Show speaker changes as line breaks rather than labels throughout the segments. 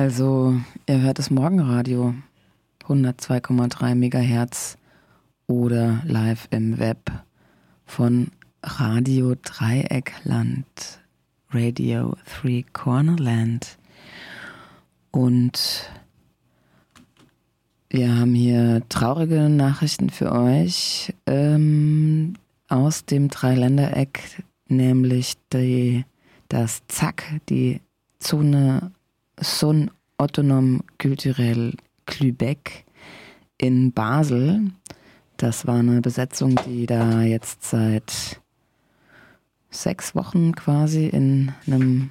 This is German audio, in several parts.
Also, ihr hört das Morgenradio, 102,3 Megahertz oder live im Web von Radio Dreieckland, Radio Three Cornerland. Und wir haben hier traurige Nachrichten für euch aus dem Dreiländereck, nämlich das ZAK, die Zone Zone Autonome Culturelle Lübeck in Basel. Das war eine Besetzung, die da jetzt seit 6 Wochen quasi in einem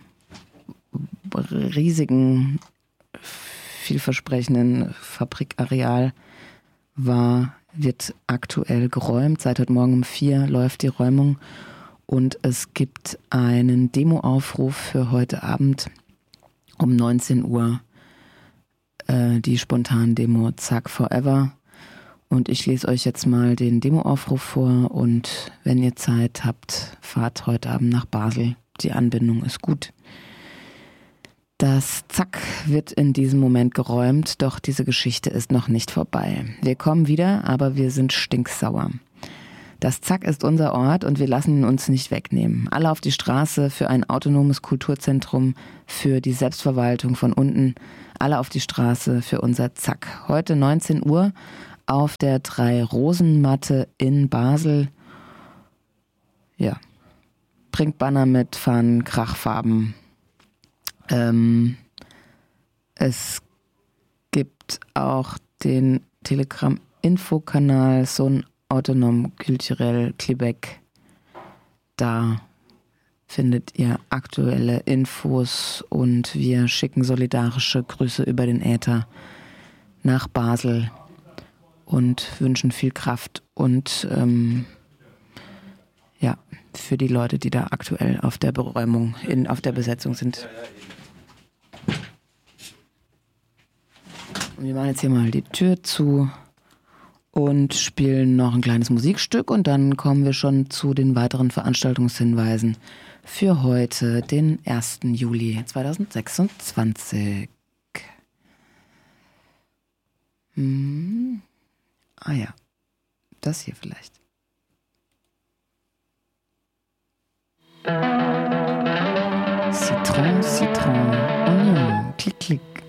riesigen, vielversprechenden Fabrikareal war, wird aktuell geräumt. Seit heute Morgen um 4 läuft die Räumung und es gibt einen Demoaufruf für heute Abend um 19 Uhr, die Spontan-Demo Zack Forever. Und ich lese euch jetzt mal den Demoaufruf vor und wenn ihr Zeit habt, fahrt heute Abend nach Basel. Die Anbindung ist gut. Das Zack wird in diesem Moment geräumt, doch diese Geschichte ist noch nicht vorbei. Wir kommen wieder, aber wir sind stinksauer. Das Zack ist unser Ort und wir lassen ihn uns nicht wegnehmen. Alle auf die Straße für ein autonomes Kulturzentrum, für die Selbstverwaltung von unten. Alle auf die Straße für unser Zack. Heute 19 Uhr auf der 3-Rosen-Matte in Basel. Ja, bringt Banner mit, Fahnen, Krachfarben. Es gibt auch den Telegram-Infokanal Zone Autonome Culturelle Lübeck. Da findet ihr aktuelle Infos und wir schicken solidarische Grüße über den Äther nach Basel und wünschen viel Kraft und für die Leute, die da aktuell auf der Beräumung, auf der Besetzung sind. Und wir machen jetzt hier mal die Tür zu und spielen noch ein kleines Musikstück und dann kommen wir schon zu den weiteren Veranstaltungshinweisen für heute, den 1. Juli 2026. Ah ja, das hier vielleicht. Citron, Citron, Oignon, klick, klick.